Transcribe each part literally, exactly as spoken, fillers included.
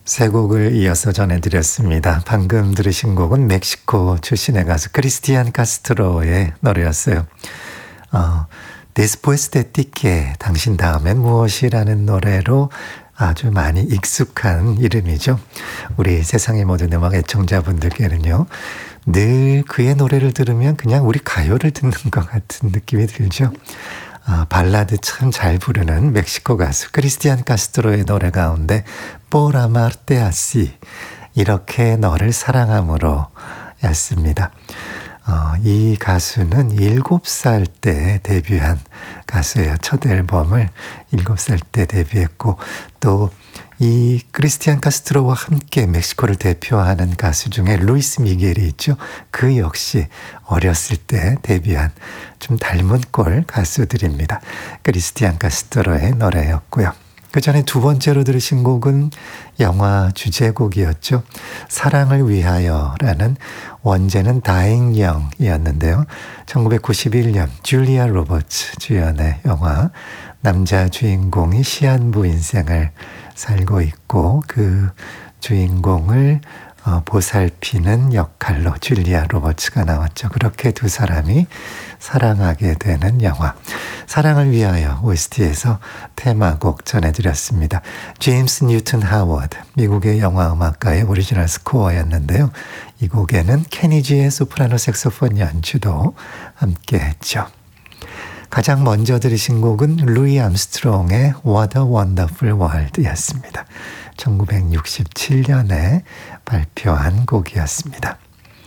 세 곡을 이어서 전해드렸습니다. 방금 들으신 곡은 멕시코 출신의 가수 크리스티안 카스트로의 노래였어요. 어, Después de ti que, 당신 다음엔 무엇이라는 노래로 아주 많이 익숙한 이름이죠. 우리 세상의 모든 음악 애청자분들께는요. 늘 그의 노래를 들으면 그냥 우리 가요를 듣는 것 같은 느낌이 들죠. 아, 발라드 참 잘 부르는 멕시코 가수 크리스티안 카스트로의 노래 가운데 Por amarte así, 이렇게 너를 사랑함으로 였습니다. 어, 이 가수는 일곱 살 때 데뷔한 가수예요. 첫 앨범을 일곱 살 때 데뷔했고 또 이 크리스티안 카스트로와 함께 멕시코를 대표하는 가수 중에 루이스 미겔이 있죠. 그 역시 어렸을 때 데뷔한 좀 닮은 꼴 가수들입니다. 크리스티안 카스트로의 노래였고요. 그 전에 두 번째로 들으신 곡은 영화 주제곡이었죠. 사랑을 위하여라는 원제는 다행령이었는데요. 천구백구십일 년 줄리아 로버츠 주연의 영화, 남자 주인공이 시한부 인생을 살고 있고 그 주인공을 어, 보살피는 역할로 줄리아 로버츠가 나왔죠. 그렇게 두 사람이 사랑하게 되는 영화. 사랑을 위하여 오에스티에서 테마곡 전해드렸습니다. 제임스 뉴튼 하워드, 미국의 영화음악가의 오리지널 스코어였는데요. 이 곡에는 케니지의 소프라노 색소폰 연주도 함께 했죠. 가장 먼저 들으신 곡은 루이 암스트롱의 What a Wonderful World였습니다. 천구백육십칠 년에 발표한 곡이었습니다.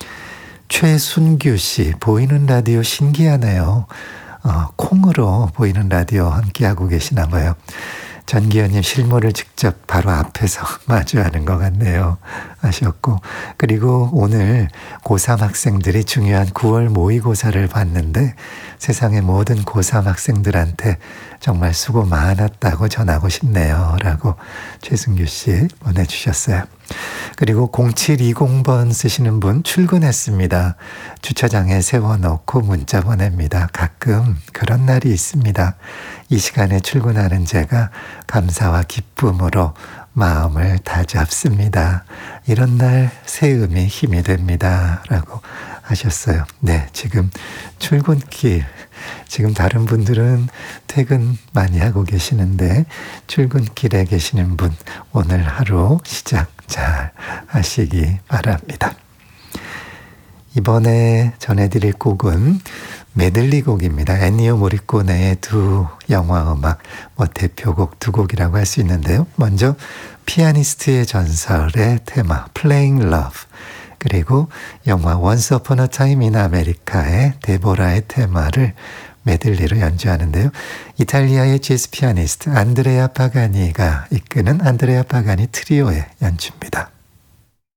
최순규 씨, 보이는 라디오 신기하네요. 어, 콩으로 보이는 라디오 함께하고 계시나 봐요. 전기현님 실물을 직접 바로 앞에서 마주하는 것 같네요 하셨고, 그리고 오늘 고삼 학생들이 중요한 구월 모의고사를 봤는데 세상의 모든 고삼 학생들한테 정말 수고 많았다고 전하고 싶네요 라고 최승규 씨 보내주셨어요. 그리고 공칠이공 번 쓰시는 분, 출근했습니다. 주차장에 세워놓고 문자 보냅니다. 가끔 그런 날이 있습니다. 이 시간에 출근하는 제가 감사와 기쁨으로 마음을 다잡습니다. 이런 날 새음이 힘이 됩니다 라고 하셨어요. 네, 지금 출근길, 지금 다른 분들은 퇴근 많이 하고 계시는데 출근길에 계시는 분, 오늘 하루 시작 잘 하시기 바랍니다. 이번에 전해드릴 곡은 메들리 곡입니다. 엔니오 모리코네의 두 영화음악, 뭐 대표곡 두 곡이라고 할 수 있는데요. 먼저 피아니스트의 전설의 테마 Playing Love, 그리고 영화 Once Upon a Time in America의 데보라의 테마를 메들리로 연주하는데요. 이탈리아의 재즈 피아니스트 안드레아 파가니가 이끄는 안드레아 파가니 트리오의 연주입니다.